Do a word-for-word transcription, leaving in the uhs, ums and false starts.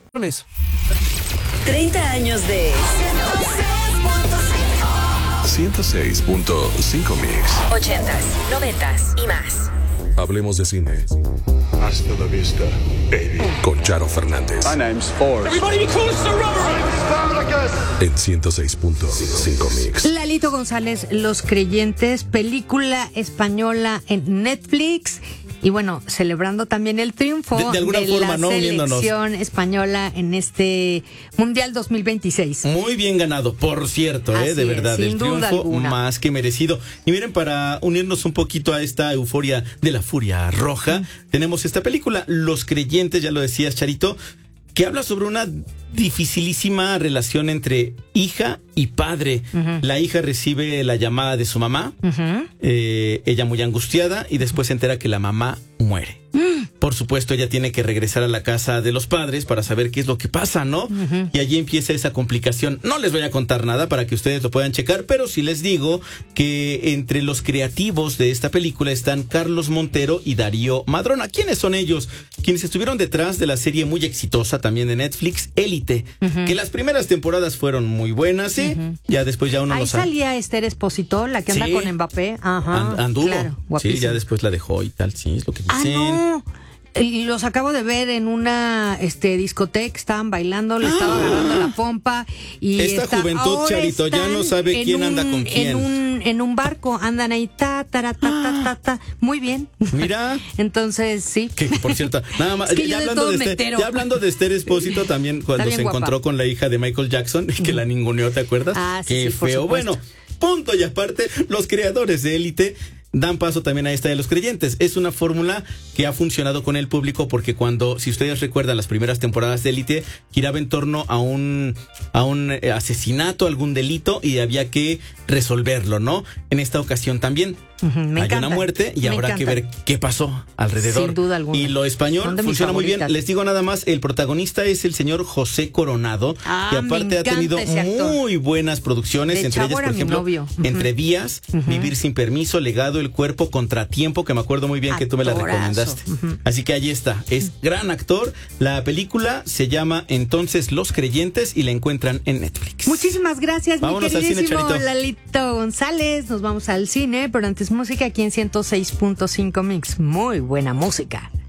Con eso. treinta años de ciento seis punto cinco Mix. ochentas, noventas y más. Hablemos de cine. Hasta la vista, baby. Con Charo Fernández. My name's Forrest. Everybody be cool, En ciento seis punto cinco Mix. Lalito González, Los Creyentes, película española en Netflix. Y bueno, celebrando también el triunfo de, de, alguna de forma, la ¿no? selección española en este Mundial dos mil veintiséis. Muy bien ganado, por cierto, eh, de verdad, es, el triunfo más que merecido. Y miren, para unirnos un poquito a esta euforia de la furia roja, mm. tenemos esta película, Los Creyentes, ya lo decías, Charito, que habla sobre una dificilísima relación entre hija y padre. Uh-huh. La hija recibe la llamada de su mamá, uh-huh. eh, ella muy angustiada, y después se entera que la mamá muere. Uh-huh. Por supuesto, ella tiene que regresar a la casa de los padres para saber qué es lo que pasa, ¿no? Uh-huh. Y allí empieza esa complicación. No les voy a contar nada para que ustedes lo puedan checar, pero sí les digo que entre los creativos de esta película están Carlos Montero y Darío Madrona. ¿Quiénes son ellos? Quienes estuvieron detrás de la serie muy exitosa también de Netflix, Élite, uh-huh. que las primeras temporadas fueron muy buenas, ¿sí? Uh-huh. Ya después ya uno Ahí no sabe. Ahí salía Esther Esposito, la que anda sí. con Mbappé. Ajá. And, anduvo. Claro, sí, ya después la dejó y tal, sí, es lo que dicen. Ah, no. Los acabo de ver en una este discoteca, estaban bailando, le estaba agarrando la pompa y esta está, juventud, Charito, ya no sabe quién un, anda con quién. En un, en un barco, andan ahí, ta, ta, ta, ta, ta, ta. Muy bien. Mira. Entonces, sí. Que, por cierto, nada más, es que ya, de hablando de este, ya hablando de Esther Espósito, también cuando se guapa. encontró con la hija de Michael Jackson, que la ninguneó, ¿te acuerdas? Ah, sí, Qué sí, feo. Bueno, punto y aparte, los creadores de Élite dan paso también a esta de Los Creyentes. Es una fórmula que ha funcionado con el público porque cuando, si ustedes recuerdan las primeras temporadas de Élite, giraba en torno a un a un asesinato, algún delito y había que resolverlo, ¿no? En esta ocasión también uh-huh, me hay encanta, una muerte y habrá encanta. que ver qué pasó alrededor. Sin duda alguna. Y lo español funciona muy bien. Les digo nada más, el protagonista es el señor José Coronado, ah, que aparte ha tenido muy buenas producciones, de entre ellas, por ejemplo, uh-huh. Entre Vías, uh-huh. Vivir sin permiso, Legado, El cuerpo, Contratiempo, que me acuerdo muy bien Actorazo. que tú me la recomendaste. Uh-huh. Así que ahí está, es gran actor. La película se llama entonces Los Creyentes y la encuentran en Netflix. Muchísimas gracias, Vámonos mi queridísimo al cine, Charito. Lalito González. Nos vamos al cine, pero antes música aquí en ciento seis punto cinco Mix. Muy buena música.